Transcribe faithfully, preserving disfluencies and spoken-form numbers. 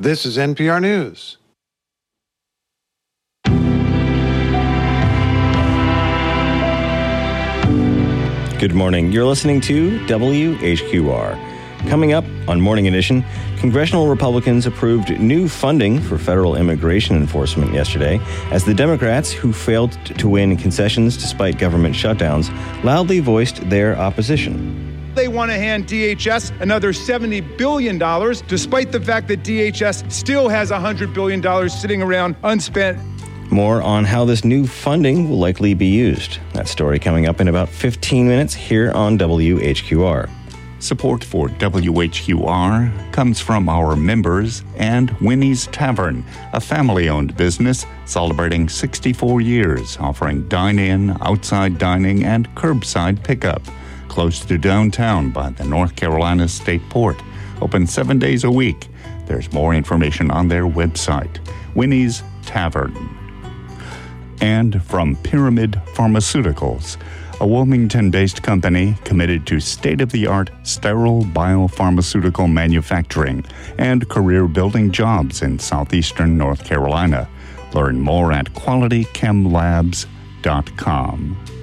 This is N P R News. Good morning. You're listening to W H Q R. Coming up on Morning Edition, congressional Republicans approved new funding for federal immigration enforcement yesterday as the Democrats, who failed to win concessions despite government shutdowns, loudly voiced their opposition. They want to hand D H S another seventy billion dollars, despite the fact that D H S still has one hundred billion dollars sitting around unspent. More on how this new funding will likely be used. That story coming up in about fifteen minutes here on W H Q R. Support for W H Q R comes from our members and Winnie's Tavern, a family-owned business celebrating sixty-four years, offering dine-in, outside dining, and curbside pickup. Close to downtown by the North Carolina State Port. Open seven days a week. There's more information on their website, Winnie's Tavern. And from Pyramid Pharmaceuticals, a Wilmington-based company committed to state-of-the-art sterile biopharmaceutical manufacturing and career-building jobs in southeastern North Carolina. Learn more at quality chem labs dot com.